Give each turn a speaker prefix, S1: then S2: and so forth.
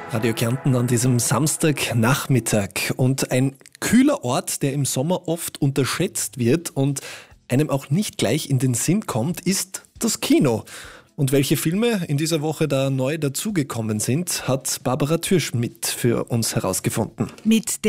S1: Radio Kärnten an diesem Samstagnachmittag. Und ein kühler Ort, der im Sommer oft unterschätzt wird und einem auch nicht gleich in den Sinn kommt, ist das Kino. Und welche Filme in dieser Woche da neu dazugekommen sind, hat Barbara Türschmidt für uns herausgefunden.
S2: Mit